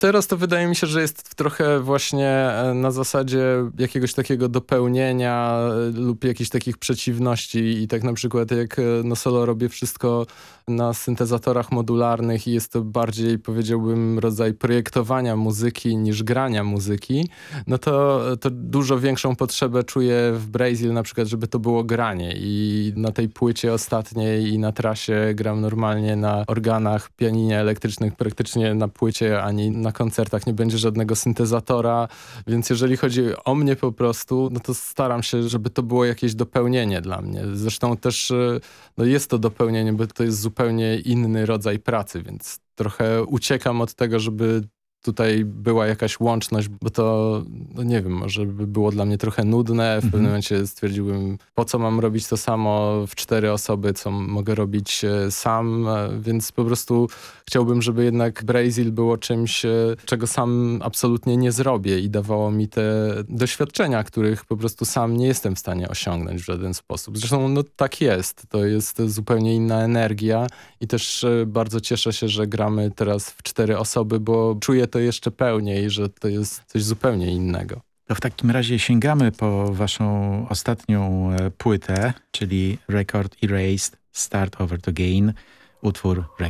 Teraz to wydaje mi się, że jest trochę właśnie na zasadzie jakiegoś takiego dopełnienia lub jakichś takich przeciwności i tak na przykład jak no solo robię wszystko na syntezatorach modularnych i jest to bardziej, powiedziałbym, rodzaj projektowania muzyki niż grania muzyki, no to dużo większą potrzebę czuję w Brazil na przykład, żeby to było granie i na tej płycie ostatniej i na trasie gram normalnie na organach, pianinie elektrycznych, praktycznie na płycie ani na koncertach nie będzie żadnego syntezatora, więc jeżeli chodzi o mnie po prostu, no to staram się, żeby to było jakieś dopełnienie dla mnie. Zresztą też no jest to dopełnienie, bo to jest zupełnie inny rodzaj pracy, więc trochę uciekam od tego, żeby tutaj była jakaś łączność, bo to, no nie wiem, może by było dla mnie trochę nudne. W pewnym momencie stwierdziłbym, po co mam robić to samo w 4 osoby, co mogę robić sam, więc po prostu chciałbym, żeby jednak Brazil było czymś, czego sam absolutnie nie zrobię i dawało mi te doświadczenia, których po prostu sam nie jestem w stanie osiągnąć w żaden sposób. Zresztą no tak jest, to jest zupełnie inna energia i też bardzo cieszę się, że gramy teraz w 4 osoby, bo czuję to jeszcze pełniej, że to jest coś zupełnie innego. To w takim razie sięgamy po waszą ostatnią płytę, czyli Record Erased, Start Over Again, utwór Record.